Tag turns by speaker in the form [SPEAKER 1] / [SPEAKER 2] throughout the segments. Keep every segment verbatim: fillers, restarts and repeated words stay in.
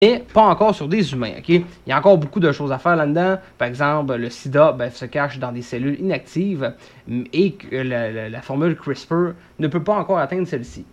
[SPEAKER 1] mais pas encore sur des humains. Okay? Il y a encore beaucoup de choses à faire là-dedans. Par exemple, le sida ben, se cache dans des cellules inactives et que la, la, la formule CRISPR ne peut pas encore atteindre celle-ci.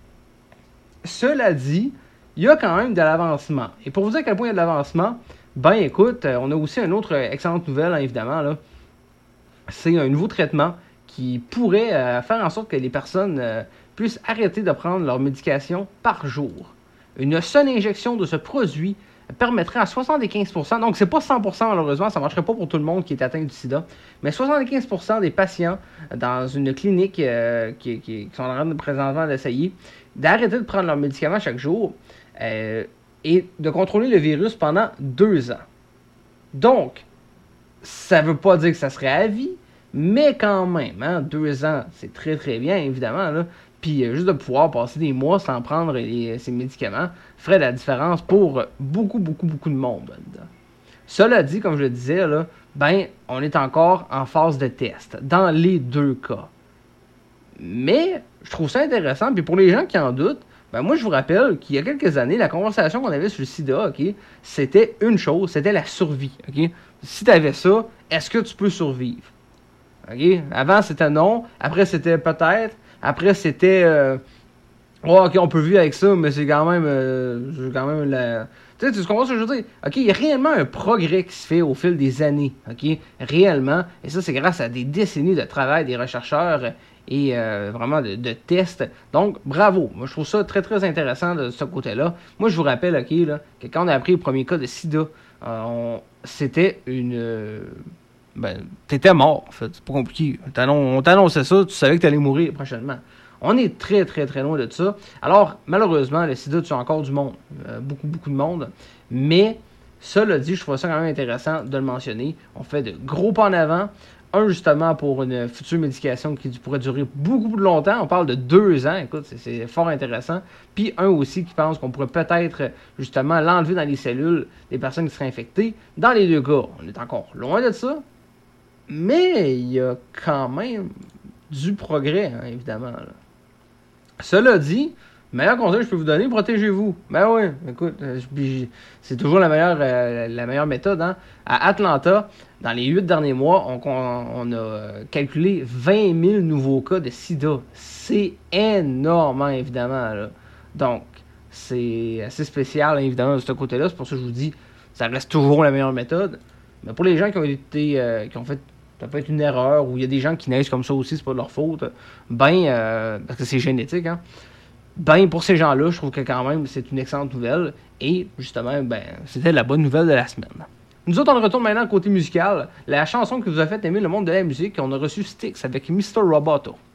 [SPEAKER 1] Cela dit, il y a quand même de l'avancement. Et pour vous dire à quel point il y a de l'avancement, ben écoute, on a aussi une autre excellente nouvelle, hein, évidemment. Là. C'est un nouveau traitement qui pourrait euh, faire en sorte que les personnes euh, puissent arrêter de prendre leur médication par jour. Une seule injection de ce produit permettrait à soixante-quinze pour cent, donc c'est pas cent pour cent malheureusement, ça ne marcherait pas pour tout le monde qui est atteint du sida, mais soixante-quinze pour cent des patients dans une clinique euh, qui, qui, qui sont en train de présentement d'essayer d'arrêter de prendre leurs médicaments chaque jour euh, et de contrôler le virus pendant deux ans. Donc, ça ne veut pas dire que ça serait à vie, mais quand même, hein, deux ans, c'est très très bien évidemment, là. Puis euh, juste de pouvoir passer des mois sans prendre les, ces médicaments ferait la différence pour beaucoup, beaucoup, beaucoup de monde. Cela dit, comme je le disais, là, ben, on est encore en phase de test, dans les deux cas. Mais, je trouve ça intéressant, puis pour les gens qui en doutent, ben moi je vous rappelle qu'il y a quelques années, la conversation qu'on avait sur le sida, okay, c'était une chose, c'était la survie. Okay? Si tu avais ça, est-ce que tu peux survivre? Okay? Avant c'était non, après c'était peut-être, après c'était euh, oh, ok, on peut vivre avec ça, mais c'est quand même euh, c'est quand même la... Tu sais, tu comprends ce que je veux dire? Ok, il y a réellement un progrès qui se fait au fil des années, ok? Réellement, et ça c'est grâce à des décennies de travail des chercheurs et euh, vraiment de, de tests. Donc, bravo. Moi, je trouve ça très, très intéressant de ce côté-là. Moi, je vous rappelle, ok, là, que quand on a appris le premier cas de sida, euh, on, c'était une... Euh, ben, t'étais mort, en fait. C'est pas compliqué. On t'annonçait ça, tu savais que t'allais mourir prochainement. On est très, très, très loin de ça. Alors, malheureusement, le sida tue encore du monde. Euh, beaucoup, beaucoup de monde. Mais, cela dit, je trouve ça quand même intéressant de le mentionner. On fait de gros pas en avant. Un, justement, pour une future médication qui pourrait durer beaucoup plus longtemps. On parle de deux ans. Écoute, c'est, c'est fort intéressant. Puis, un aussi qui pense qu'on pourrait peut-être, justement, l'enlever dans les cellules des personnes qui seraient infectées. Dans les deux cas, on est encore loin de ça. Mais, il y a quand même du progrès, hein, évidemment. Là. Cela dit, meilleur conseil que je peux vous donner, protégez-vous. Ben oui, écoute, euh, c'est toujours la meilleure, euh, la meilleure méthode. Hein. À Atlanta, dans les huit derniers mois, on, on, on a calculé vingt mille nouveaux cas de sida. C'est énorme, hein, évidemment. Là. Donc, c'est assez spécial, hein, évidemment, de ce côté-là. C'est pour ça que je vous dis, ça reste toujours la meilleure méthode. Mais pour les gens qui ont été, euh, qui ont fait ça peut être une erreur, ou il y a des gens qui naissent comme ça aussi, c'est pas de leur faute, ben, euh, parce que c'est génétique, hein, ben, pour ces gens-là, je trouve que quand même, c'est une excellente nouvelle, et justement, ben, c'était la bonne nouvelle de la semaine. Nous autres, on retourne maintenant côté musical, la chanson que vous a fait aimer le monde de la musique, on a reçu Styx avec mister Roboto.